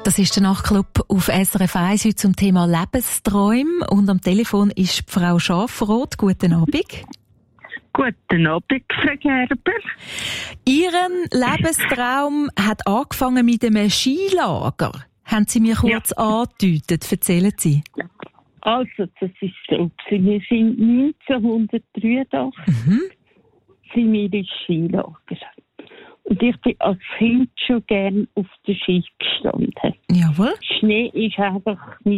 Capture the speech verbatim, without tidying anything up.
Das ist der Nachtclub auf S R F eins heute zum Thema Lebensträume. Und am Telefon ist Frau Schafroth. Guten Abend. Guten Abend, Frau Gerber. Ihren Lebenstraum hat angefangen mit einem Skilager. Haben Sie mir kurz ja. angedeutet? Erzählen Sie. Also, das ist so. Wir sind neunzehnhundertdreiundachtzig mhm. sind wir ins Skilager. Und ich bin als Kind schon gern auf der Ski gestanden. Jawohl. Schnee ist einfach